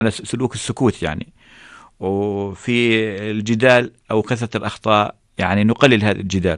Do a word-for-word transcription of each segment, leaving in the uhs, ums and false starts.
على سلوك السكوت يعني، وفي الجدال أو كثرة الأخطاء يعني نقلل هذا الجدال،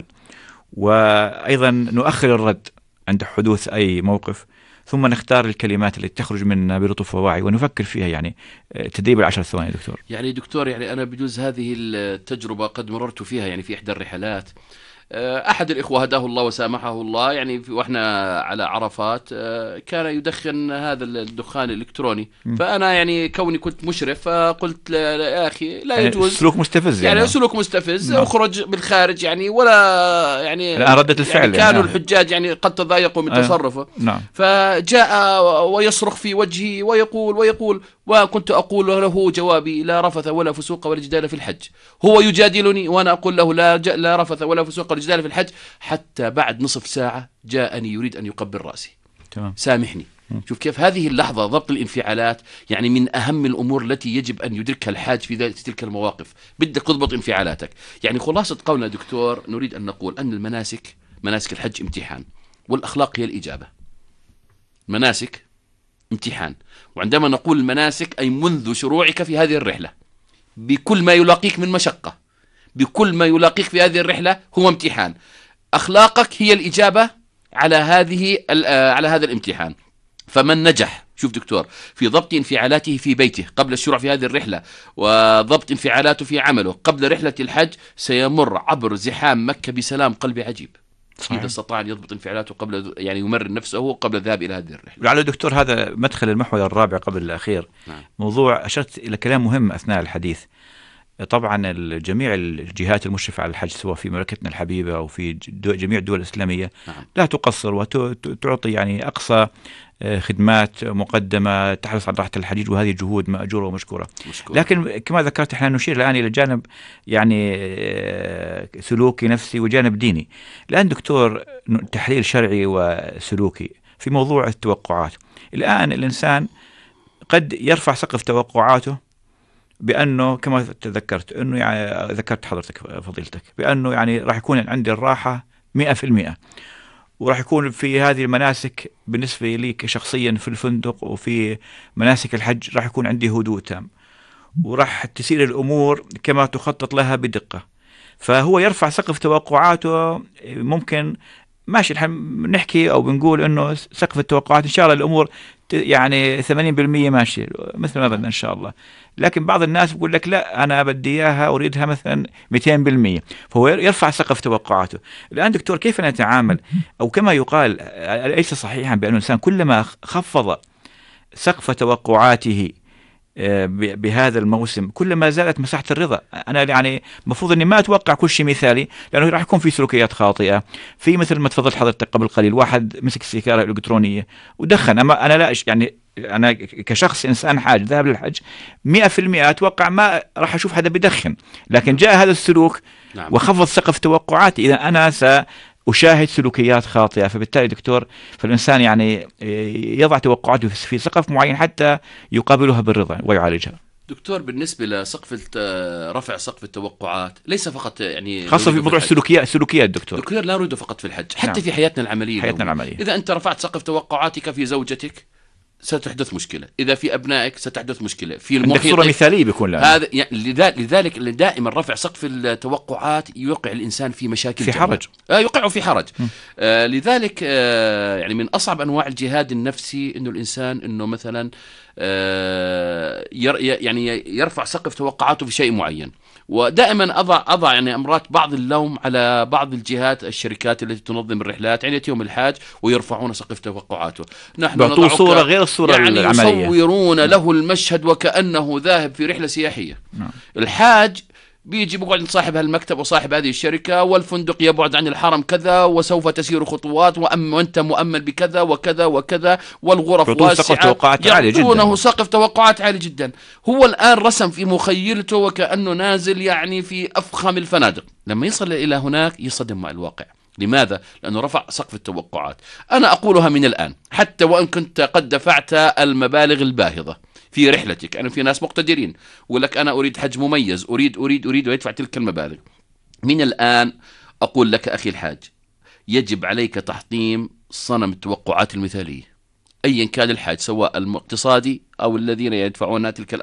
وأيضا نؤخر الرد عند حدوث أي موقف، ثم نختار الكلمات التي تخرج منا بلطف ووعي ونفكر فيها. يعني تدريب العشر ثواني دكتور. يعني دكتور، يعني أنا بجوز هذه التجربة قد مررت فيها يعني في إحدى الرحلات. أحد الإخوة هداه الله وسامحه الله، يعني وإحنا على عرفات كان يدخن هذا الدخان الإلكتروني. م. فأنا يعني كوني كنت مشرف فقلت يا أخي لا يعني يجوز، سلوك مستفز يعني, يعني سلوك مستفز. نعم. اخرج بالخارج يعني، ولا يعني الآن ردة الفعل يعني كانوا يعني. الحجاج يعني قد تضايقوا من أه. تصرفه. نعم. فجاء ويصرخ في وجهي ويقول ويقول وكنت أقول له جوابي: لا رفث ولا فسوق ولا جدال في الحج. هو يجادلني وأنا أقول له لا, لا رفث ولا فسوق ولا جدال في الحج. حتى بعد نصف ساعة جاءني يريد أن يقبل رأسي. تمام. سامحني. شوف كيف هذه اللحظة ضبط الانفعالات يعني من أهم الأمور التي يجب أن يدركها الحاج في تلك المواقف. بدك تضبط انفعالاتك. يعني خلاصة قولنا دكتور، نريد أن نقول أن المناسك، مناسك الحج امتحان، والأخلاق هي الإجابة. مناسك امتحان، وعندما نقول المناسك أي منذ شروعك في هذه الرحلة بكل ما يلاقيك من مشقة، بكل ما يلاقيك في هذه الرحلة هو امتحان. أخلاقك هي الإجابة على هذه على هذا الامتحان. فمن نجح، شوف دكتور، في ضبط انفعالاته في بيته قبل الشروع في هذه الرحلة، وضبط انفعالاته في عمله قبل رحلة الحج، سيمر عبر زحام مكة بسلام قلبي عجيب. صحيح. إذا استطاع أن يضبط انفعالاته قبل، يعني يمرن نفسه قبل الذهاب إلى هذه الرحلة. لعل دكتور هذا مدخل المحور الرابع قبل الأخير. نعم. موضوع أشرت إلى كلام مهم أثناء الحديث. طبعا جميع الجهات المشرفة على الحج سواء في مملكتنا الحبيبة أو في جميع الدول الإسلامية، نعم. لا تقصر وتعطي يعني أقصى خدمات مقدمة تحرص على راحة الحجيج، وهذه جهود مأجورة ومشكورة. مشكورة. لكن كما ذكرت احنا نشير الآن إلى جانب يعني سلوكي نفسي وجانب ديني. الآن دكتور تحليل شرعي وسلوكي في موضوع التوقعات. الآن الإنسان قد يرفع سقف توقعاته بأنه كما تذكرت أنه يعني ذكرت حضرتك فضيلتك بأنه يعني راح يكون عندي الراحة مئة في المئة، وراح يكون في هذه المناسك بالنسبة لي شخصيا في الفندق وفي مناسك الحج راح يكون عندي هدوء تام، وراح تسير الأمور كما تخطط لها بدقة. فهو يرفع سقف توقعاته. ممكن ماشي نحكي أو بنقول أنه سقف التوقعات إن شاء الله الأمور يعني ثمانين بالمئة ماشي مثل ما بدنا إن شاء الله، لكن بعض الناس بيقول لك لا أنا بدي إياها أريدها مثلا مئتين بالمئة، فهو يرفع سقف توقعاته. الآن دكتور كيف نتعامل؟ أو كما يقال ليس صحيحا بأن الإنسان كلما خفض سقف توقعاته بهذا الموسم كلما زادت مساحة الرضا. أنا يعني مفروض أني ما أتوقع كل شيء مثالي، لأنه راح يكون في سلوكيات خاطئة. في مثل ما تفضلت حضرتك قبل قليل، واحد مسك السيجارة الإلكترونية ودخن. أما أنا لا يعني أنا كشخص إنسان حاج ذهب للحج مئة في المئة أتوقع ما راح أشوف حدا بدخن، لكن جاء هذا السلوك نعم. وخفض سقف توقعاتي، إذا أنا سأشاهد سلوكيات خاطئة. فبالتالي دكتور فالإنسان يعني يضع توقعاته في سقف معين حتى يقابلها بالرضا ويعالجها. دكتور بالنسبة لسقف رفع سقف التوقعات ليس فقط يعني خاصة في موضوع السلوكيات سلوكيات دكتور. دكتور لا نريده فقط في الحج، حتى نعم. في حياتنا العملية حياتنا العملية إذا أنت رفعت سقف توقعاتك في زوجتك ستحدث مشكلة، إذا في أبنائك ستحدث مشكلة، في المحيط. صورة مثالية بيكون هذا يعني لذلك دائما رفع سقف التوقعات يوقع الإنسان في مشاكل في جميلة. حرج آه يوقعه في حرج. آه لذلك آه يعني من أصعب أنواع الجهاد النفسي إنه الإنسان إنه مثلا آه ير يعني يرفع سقف توقعاته في شيء معين. ودائما أضع أضع يعني أمرات بعض اللوم على بعض الجهات الشركات التي تنظم الرحلات عند يوم الحاج ويرفعون سقف توقعاته. نحن نضع صورة غير الصورة يعني العملية، يصورون له المشهد وكأنه ذاهب في رحلة سياحية. نعم. الحاج بيجي بقعد عند صاحب هالمكتب وصاحب هذه الشركة، والفندق يبعد عن الحرم كذا وسوف تسير خطوات وأم وأنت مؤمن بكذا وكذا وكذا، والغرف واسعة، يعطونه سقف توقعات عالي جدا. هو الآن رسم في مخيلته وكأنه نازل يعني في أفخم الفنادق، لما يصل إلى هناك يصدم مع الواقع. لماذا؟ لأنه رفع سقف التوقعات. أنا أقولها من الآن حتى وإن كنت قد دفعت المبالغ الباهظة في رحلتك. أنا في ناس مقتدرين ولك أنا أريد حج مميز، أريد أريد أريد ويدفع تلك المبالغ. من الآن أقول لك أخي الحاج، يجب عليك تحطيم صنم التوقعات المثالية. أيا كان الحاج، سواء الاقتصادي أو الذين يدفعون تلك